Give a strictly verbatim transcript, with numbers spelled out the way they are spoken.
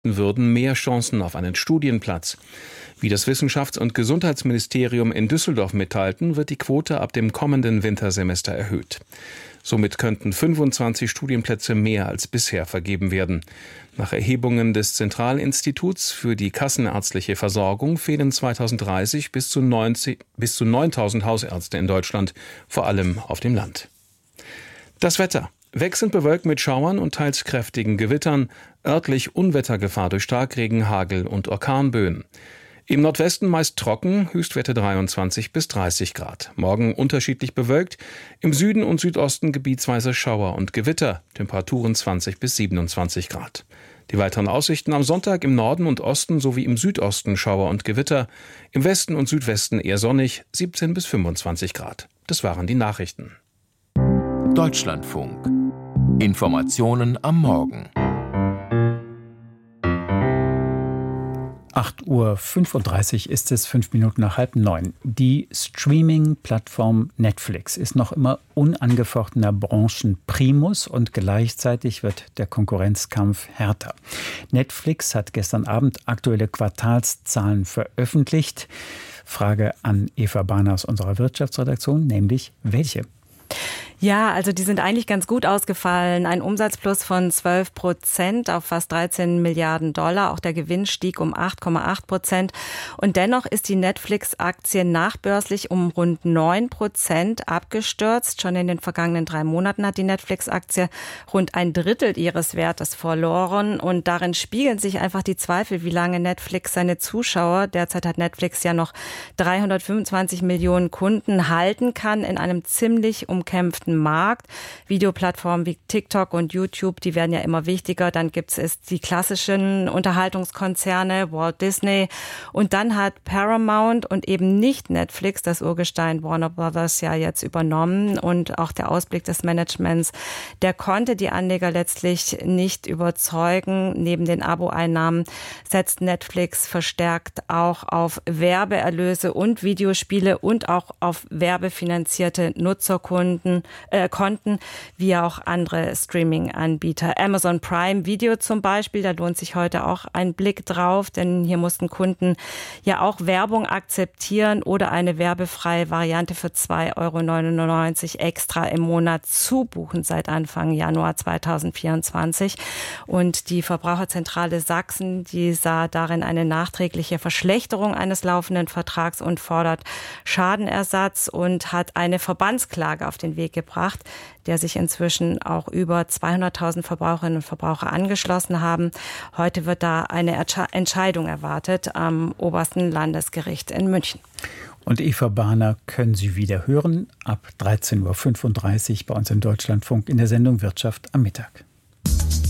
würden mehr Chancen auf einen Studienplatz. Wie das Wissenschafts- und Gesundheitsministerium in Düsseldorf mitteilten, wird die Quote ab dem kommenden Wintersemester erhöht. Somit könnten fünfundzwanzig Studienplätze mehr als bisher vergeben werden. Nach Erhebungen des Zentralinstituts für die kassenärztliche Versorgung fehlen zweitausenddreißig bis zu neuntausend Hausärzte in Deutschland, vor allem auf dem Land. Das Wetter. Wechselnd bewölkt mit Schauern und teils kräftigen Gewittern, örtlich Unwettergefahr durch Starkregen, Hagel und Orkanböen. Im Nordwesten meist trocken, Höchstwerte dreiundzwanzig bis dreißig Grad. Morgen unterschiedlich bewölkt, im Süden und Südosten gebietsweise Schauer und Gewitter, Temperaturen zwanzig bis siebenundzwanzig Grad. Die weiteren Aussichten am Sonntag im Norden und Osten sowie im Südosten Schauer und Gewitter, im Westen und Südwesten eher sonnig, siebzehn bis fünfundzwanzig Grad. Das waren die Nachrichten. Deutschlandfunk. Informationen am Morgen. acht Uhr fünfunddreißig ist es, fünf Minuten nach halb neun. Die Streaming-Plattform Netflix ist noch immer unangefochtener Branchenprimus und gleichzeitig wird der Konkurrenzkampf härter. Netflix hat gestern Abend aktuelle Quartalszahlen veröffentlicht. Frage an Eva Bahner aus unserer Wirtschaftsredaktion, nämlich welche? Ja, also die sind eigentlich ganz gut ausgefallen. Ein Umsatzplus von zwölf Prozent auf fast dreizehn Milliarden Dollar. Auch der Gewinn stieg um acht Komma acht Prozent. Und dennoch ist die Netflix-Aktie nachbörslich um rund neun Prozent abgestürzt. Schon in den vergangenen drei Monaten hat die Netflix-Aktie rund ein Drittel ihres Wertes verloren. Und darin spiegeln sich einfach die Zweifel, wie lange Netflix seine Zuschauer, derzeit hat Netflix ja noch dreihundertfünfundzwanzig Millionen Kunden, halten kann in einem ziemlich umkämpften Markt. Videoplattformen wie TikTok und YouTube, die werden ja immer wichtiger. Dann gibt es die klassischen Unterhaltungskonzerne, Walt Disney. Und dann hat Paramount und eben nicht Netflix, das Urgestein Warner Brothers, ja jetzt übernommen. Und auch der Ausblick des Managements, der konnte die Anleger letztlich nicht überzeugen. Neben den Abo-Einnahmen setzt Netflix verstärkt auch auf Werbeerlöse und Videospiele und auch auf werbefinanzierte Nutzerkunden. Äh, Konten, wie auch andere Streaming-Anbieter. Amazon Prime Video zum Beispiel, da lohnt sich heute auch ein Blick drauf, denn hier mussten Kunden ja auch Werbung akzeptieren oder eine werbefreie Variante für zwei Euro neunundneunzig extra im Monat zubuchen seit Anfang Januar zweitausendvierundzwanzig. Und die Verbraucherzentrale Sachsen, die sah darin eine nachträgliche Verschlechterung eines laufenden Vertrags und fordert Schadenersatz und hat eine Verbandsklage auf den Weg gebracht, der sich inzwischen auch über zweihunderttausend Verbraucherinnen und Verbraucher angeschlossen haben. Heute wird da eine Entscheidung erwartet am obersten Landesgericht in München. Und Eva Bahner können Sie wieder hören ab dreizehn Uhr fünfunddreißig bei uns im Deutschlandfunk in der Sendung Wirtschaft am Mittag.